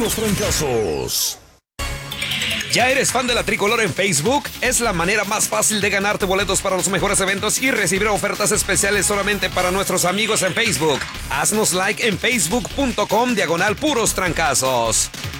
puros trancazos. ¿Ya eres fan de la Tricolor en Facebook? Es la manera más fácil de ganarte boletos para los mejores eventos y recibir ofertas especiales solamente para nuestros amigos en Facebook. Haznos like en facebook.com/puros trancazos.